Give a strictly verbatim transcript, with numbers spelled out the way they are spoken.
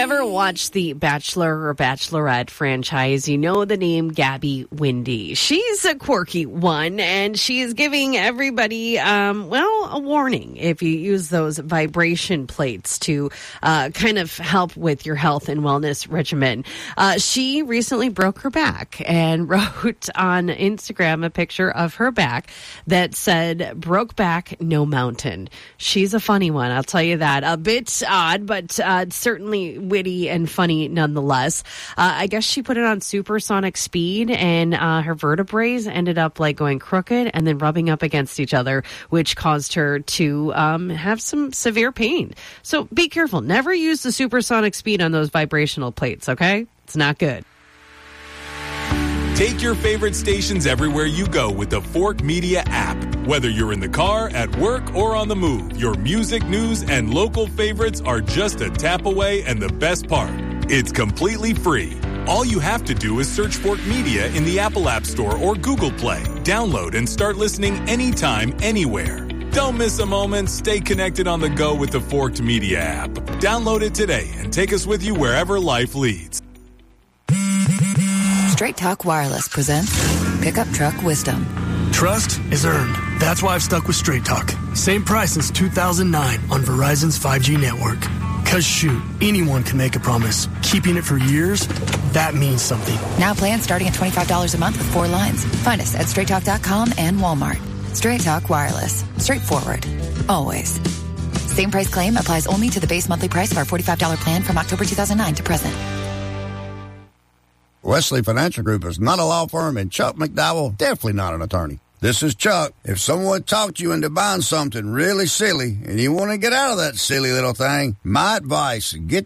ever watched the Bachelor or Bachelorette franchise, you know the name Gabby Windey. She's a quirky one, and she is giving everybody, um, well, a warning if you use those vibration plates to uh, kind of help with your health and wellness regimen. Uh, she recently broke her back and wrote on Instagram a picture of her back that said, "Broke back, no mountain." She's a funny one, I'll tell you that. A bit odd, but uh, certainly witty and funny nonetheless. Uh, I guess she put it on supersonic speed, and uh, her vertebrae ended up like going crooked and then rubbing up against each other, which caused her to um, have some severe pain. So be careful. Never use the supersonic speed on those vibrational plates, okay? It's not good. Take your favorite stations everywhere you go with the Fork Media app. Whether you're in the car, at work, or on the move, your music, news, and local favorites are just a tap away, and the best part, it's completely free. All you have to do is search Fork Media in the Apple App Store or Google Play. Download and start listening anytime, anywhere. Don't miss a moment. Stay connected on the go with the Forked Media app. Download it today and take us with you wherever life leads. Straight Talk Wireless presents Pickup Truck Wisdom. Trust is earned. That's why I've stuck with Straight Talk. Same price since two thousand nine on Verizon's five G network. Cause shoot, anyone can make a promise. Keeping it for years, that means something. Now plans starting at twenty-five dollars a month with four lines. Find us at straight talk dot com and Walmart. Straight Talk Wireless. Straightforward. Always. Same price claim applies only to the base monthly price of our forty-five dollars plan from October two thousand nine to present. Wesley Financial Group is not a law firm, and Chuck McDowell definitely not an attorney. This is Chuck. If someone talked you into buying something really silly and you want to get out of that silly little thing, my advice, get